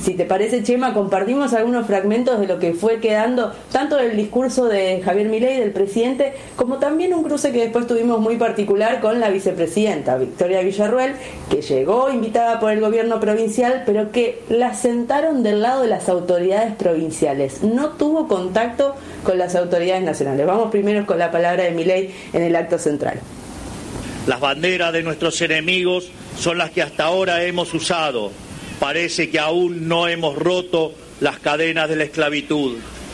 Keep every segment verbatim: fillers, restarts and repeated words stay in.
si te parece, Chema, compartimos algunos fragmentos de lo que fue quedando tanto del discurso de Javier Milei, del presidente, como también un cruce que después tuvimos muy particular con la vicepresidenta Victoria Villarruel, que llegó invitada por el gobierno provincial, pero que la sentaron del lado de las autoridades provinciales. No tuvo contacto con las autoridades nacionales. Vamos primero con la palabra de Milei en el acto central. Las banderas de nuestros enemigos son las que hasta ahora hemos usado. Parece que aún no hemos roto las cadenas de la esclavitud.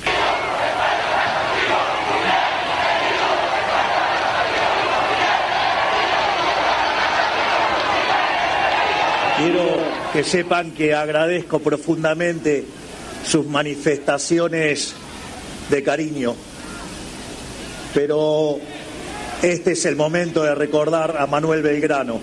Quiero que sepan que agradezco profundamente sus manifestaciones de cariño, pero este es el momento de recordar a Manuel Belgrano.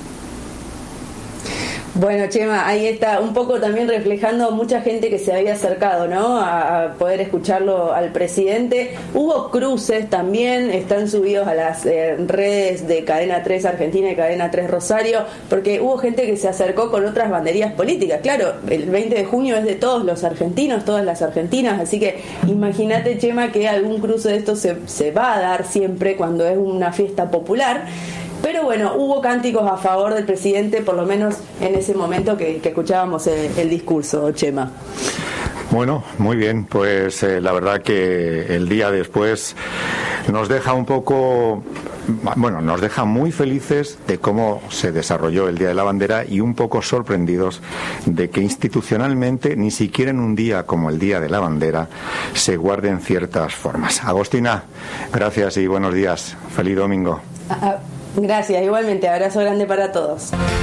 Bueno, Chema, ahí está un poco también reflejando mucha gente que se había acercado, ¿no?, a, a poder escucharlo al presidente. Hubo cruces también, están subidos a las eh, redes de Cadena tres Argentina y Cadena tres Rosario, porque hubo gente que se acercó con otras banderías políticas. Claro, el veinte de junio es de todos los argentinos, todas las argentinas, así que imagínate, Chema, que algún cruce de estos se, se va a dar siempre cuando es una fiesta popular. Pero bueno, hubo cánticos a favor del presidente, por lo menos en ese momento que, que escuchábamos el, el discurso, Chema. Bueno, muy bien, pues eh, la verdad que el día después nos deja un poco, bueno, nos deja muy felices de cómo se desarrolló el Día de la Bandera y un poco sorprendidos de que institucionalmente, ni siquiera en un día como el Día de la Bandera, se guarden ciertas formas. Agostina, gracias y buenos días. Feliz domingo. Gracias, igualmente, abrazo grande para todos.